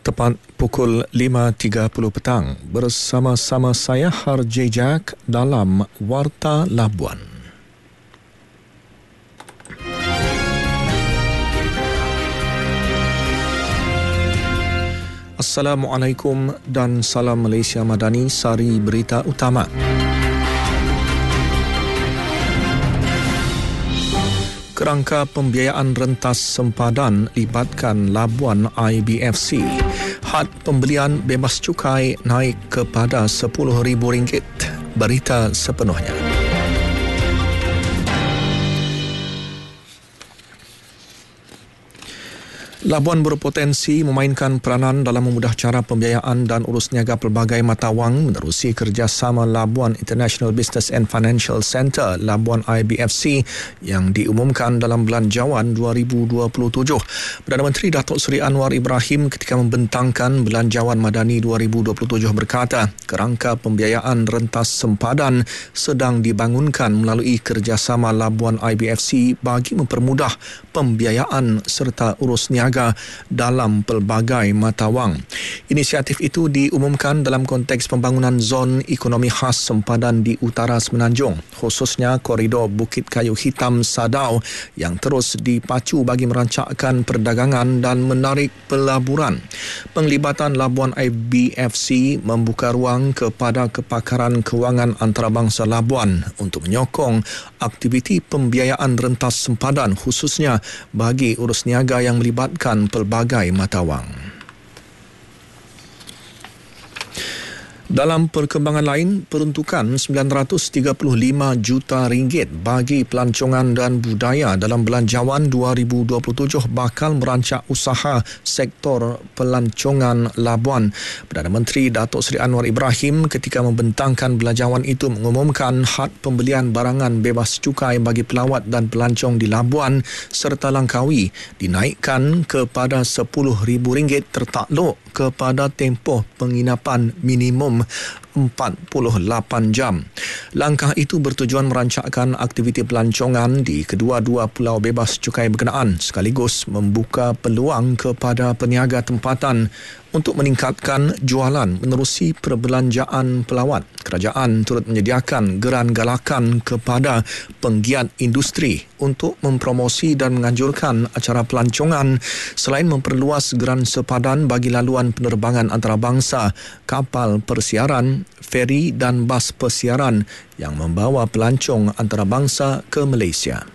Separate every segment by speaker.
Speaker 1: Tepat pukul 5.30 petang bersama-sama saya Harjejak dalam Warta Labuan. Assalamualaikum dan salam Malaysia Madani, sari berita utama. Kerangka pembiayaan rentas sempadan libatkan Labuan IBFC. Had pembelian bebas cukai naik kepada RM10,000. Berita sepenuhnya. Labuan berpotensi memainkan peranan dalam memudah cara pembiayaan dan urus niaga pelbagai mata wang menerusi kerjasama Labuan International Business and Financial Centre Labuan IBFC yang diumumkan dalam Belanjawan 2027. Perdana Menteri Datuk Seri Anwar Ibrahim ketika membentangkan Belanjawan Madani 2027 berkata, kerangka pembiayaan rentas sempadan sedang dibangunkan melalui kerjasama Labuan IBFC bagi mempermudah pembiayaan serta urus niaga dalam pelbagai mata wang. Inisiatif itu diumumkan dalam konteks pembangunan zon ekonomi khas sempadan di utara Semenanjung, khususnya koridor Bukit Kayu Hitam Sadau yang terus dipacu bagi merancakkan perdagangan dan menarik pelaburan. Penglibatan Labuan IBFC membuka ruang kepada kepakaran kewangan antarabangsa Labuan untuk menyokong aktiviti pembiayaan rentas sempadan khususnya bagi urus niaga yang melibatkan pelbagai mata wang. Dalam perkembangan lain, peruntukan RM935 juta bagi pelancongan dan budaya dalam Belanjawan 2027 bakal merancak usaha sektor pelancongan Labuan. Perdana Menteri Datuk Seri Anwar Ibrahim ketika membentangkan belanjawan itu mengumumkan had pembelian barangan bebas cukai bagi pelawat dan pelancong di Labuan serta Langkawi dinaikkan kepada RM10,000 tertakluk kepada tempoh penginapan minimum 48 jam. Langkah itu bertujuan merancakkan aktiviti pelancongan di kedua-dua pulau bebas cukai berkenaan sekaligus membuka peluang kepada peniaga tempatan untuk meningkatkan jualan menerusi perbelanjaan pelawat. Kerajaan turut menyediakan geran galakan kepada penggiat industri untuk mempromosi dan menganjurkan acara pelancongan selain memperluas geran sepadan bagi laluan penerbangan antarabangsa, kapal persiaran, feri dan bas persiaran yang membawa pelancong antarabangsa ke Malaysia.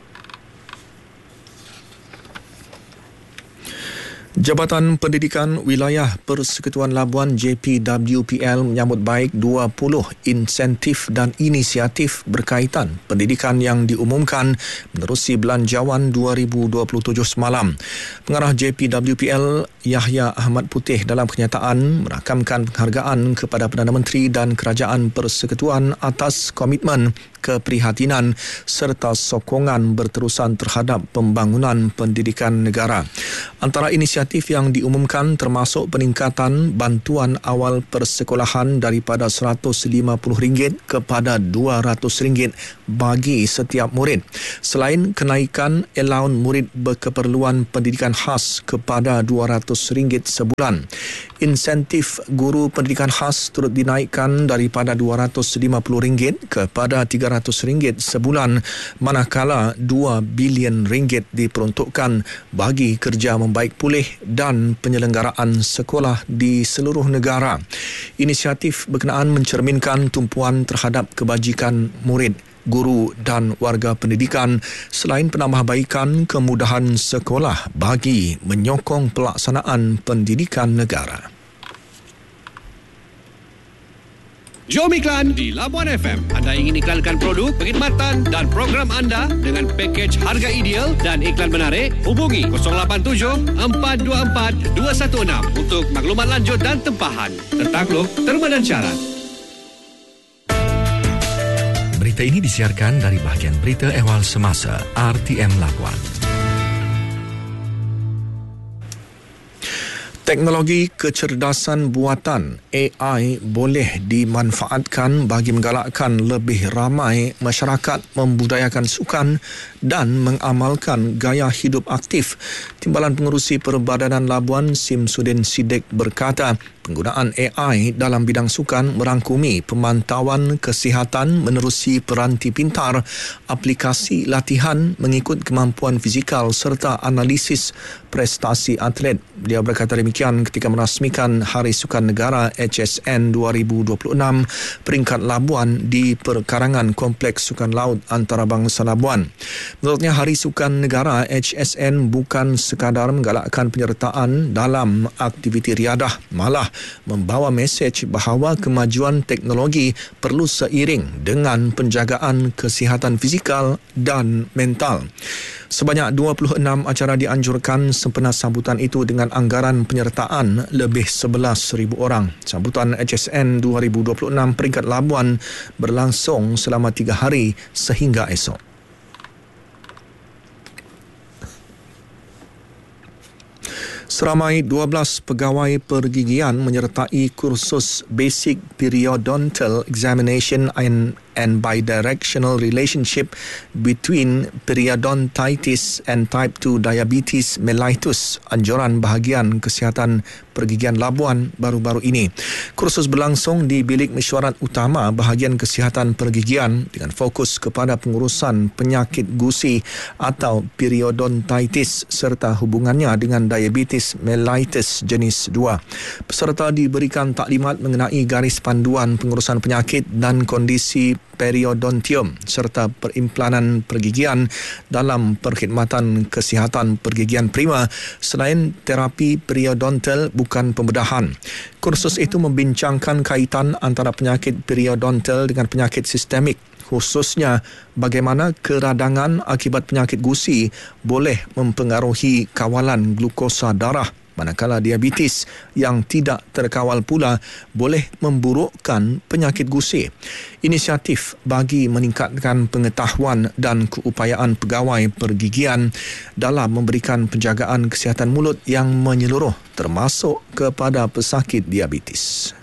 Speaker 1: Jabatan Pendidikan Wilayah Persekutuan Labuan JPWPL menyambut baik 20 insentif dan inisiatif berkaitan pendidikan yang diumumkan menerusi Belanjawan 2027 semalam. Pengarah JPWPL Yahya Ahmad Putih dalam kenyataan merakamkan penghargaan kepada Perdana Menteri dan Kerajaan Persekutuan atas komitmen, keprihatinan serta sokongan berterusan terhadap pembangunan pendidikan negara. Antara inisiatif yang diumumkan termasuk peningkatan bantuan awal persekolahan daripada RM150 kepada RM200 bagi setiap murid. Selain kenaikan allowance murid berkeperluan pendidikan khas kepada RM200 sebulan. Insentif guru pendidikan khas turut dinaikkan daripada RM250 kepada RM300 sebulan, manakala RM2 bilion diperuntukkan bagi kerja membaik pulih dan penyelenggaraan sekolah di seluruh negara. Inisiatif berkenaan mencerminkan tumpuan terhadap kebajikan murid, guru dan warga pendidikan selain penambahbaikan kemudahan sekolah bagi menyokong pelaksanaan pendidikan negara.
Speaker 2: Jom iklan di Labuan FM. Anda ingin iklankan produk, perkhidmatan dan program anda dengan pakej harga ideal dan iklan menarik? Hubungi 087 424 216 untuk maklumat lanjut dan tempahan. Tertakluk, terma dan syarat.
Speaker 3: Berita ini disiarkan dari bahagian berita ehwal semasa RTM Labuan.
Speaker 1: Teknologi kecerdasan buatan AI boleh dimanfaatkan bagi menggalakkan lebih ramai masyarakat membudayakan sukan dan mengamalkan gaya hidup aktif. Timbalan Pengerusi Perbadanan Labuan Simsudin Siddiq berkata, penggunaan AI dalam bidang sukan merangkumi pemantauan kesihatan menerusi peranti pintar, aplikasi latihan mengikut kemampuan fizikal serta analisis prestasi atlet. Dia berkata demikian ketika merasmikan Hari Sukan Negara HSN 2026 peringkat Labuan di perkarangan Kompleks Sukan Laut Antarabangsa Labuan. Menurutnya, Hari Sukan Negara HSN bukan sekadar menggalakkan penyertaan dalam aktiviti riadah, malah membawa mesej bahawa kemajuan teknologi perlu seiring dengan penjagaan kesihatan fizikal dan mental. Sebanyak 26 acara dianjurkan sempena sambutan itu dengan anggaran penyertaan lebih 11,000 orang. Sambutan HSN 2026 peringkat Labuan berlangsung selama 3 hari sehingga esok. Seramai 12 pegawai pergigian menyertai kursus Basic Periodontal Examination and Bidirectional Relationship between Periodontitis and Type 2 Diabetes Mellitus, anjuran bahagian kesihatan pergigian Labuan baru-baru ini. Kursus berlangsung di Bilik Mesyuarat Utama Bahagian Kesihatan Pergigian dengan fokus kepada pengurusan penyakit gusi atau periodontitis serta hubungannya dengan diabetes mellitus jenis 2. Peserta diberikan taklimat mengenai garis panduan pengurusan penyakit dan kondisi periodontium serta perimplanan pergigian dalam perkhidmatan kesihatan pergigian prima selain terapi periodontal bukan pembedahan. Kursus itu membincangkan kaitan antara penyakit periodontal dengan penyakit sistemik, khususnya bagaimana keradangan akibat penyakit gusi boleh mempengaruhi kawalan glukosa darah, manakala diabetes yang tidak terkawal pula boleh memburukkan penyakit gusi. Inisiatif bagi meningkatkan pengetahuan dan keupayaan pegawai pergigian dalam memberikan penjagaan kesihatan mulut yang menyeluruh termasuk kepada pesakit diabetes.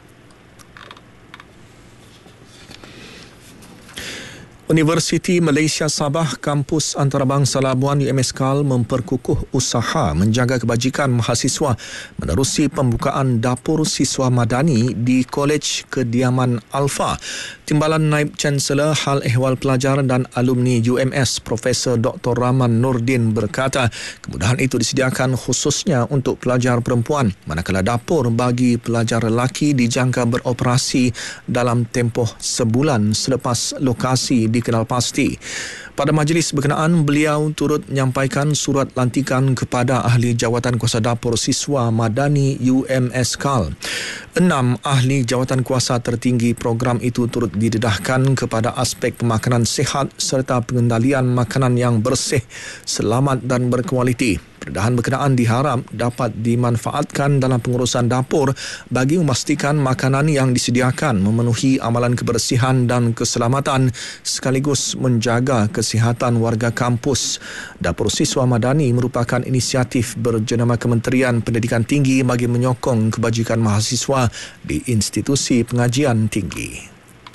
Speaker 1: Universiti Malaysia Sabah Kampus Antarabangsa Labuan UMSKAL memperkukuh usaha menjaga kebajikan mahasiswa menerusi pembukaan dapur siswa madani di Kolej Kediaman Alfa. Timbalan Naib Chancellor Hal Ehwal Pelajar dan Alumni UMS Profesor Dr. Rahman Nordin berkata, kemudahan itu disediakan khususnya untuk pelajar perempuan, manakala dapur bagi pelajar lelaki dijangka beroperasi dalam tempoh sebulan selepas lokasi dikenal pasti. Pada majlis berkenaan, beliau turut menyampaikan surat lantikan kepada ahli jawatan kuasa dapur siswa madani UMSKAL. 6 ahli jawatan kuasa tertinggi program itu turut didedahkan kepada aspek pemakanan sihat serta pengendalian makanan yang bersih, selamat dan berkualiti. Perdedahan berkenaan diharap dapat dimanfaatkan dalam pengurusan dapur bagi memastikan makanan yang disediakan memenuhi amalan kebersihan dan keselamatan sekaligus menjaga kesihatan warga kampus. Dapur Siswa Madani merupakan inisiatif berjenama Kementerian Pendidikan Tinggi bagi menyokong kebajikan mahasiswa di institusi pengajian tinggi.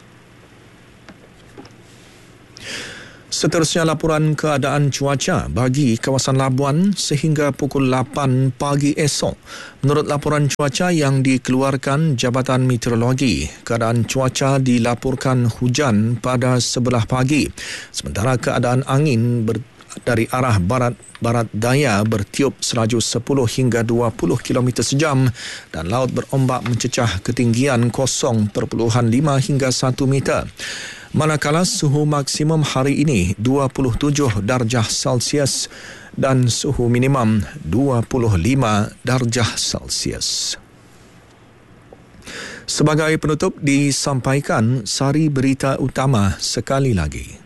Speaker 1: Seterusnya laporan keadaan cuaca bagi kawasan Labuan sehingga pukul 8 pagi esok. Menurut laporan cuaca yang dikeluarkan Jabatan Meteorologi, keadaan cuaca dilaporkan hujan pada sebelah pagi. Sementara keadaan angin dari arah barat daya bertiup selaju 10 hingga 20 km sejam dan laut berombak mencecah ketinggian 0.5 hingga 1 meter. Manakala suhu maksimum hari ini 27 darjah Celsius dan suhu minimum 25 darjah Celsius. Sebagai penutup disampaikan sari berita utama sekali lagi.